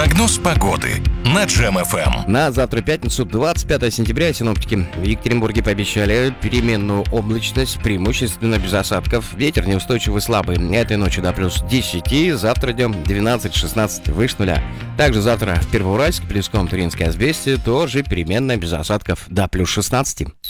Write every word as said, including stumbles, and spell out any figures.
Прогноз погоды на Джем эф эм. На завтра, пятницу, двадцать пятое сентября, синоптики в Екатеринбурге пообещали переменную облачность, преимущественно без осадков. Ветер неустойчивый, слабый. Этой ночью до плюс десять, завтра днем двенадцать-шестнадцать, выше нуля. Также завтра в Первоуральске, Плеском, Туринское Известие тоже переменная без осадков до плюс шестнадцать.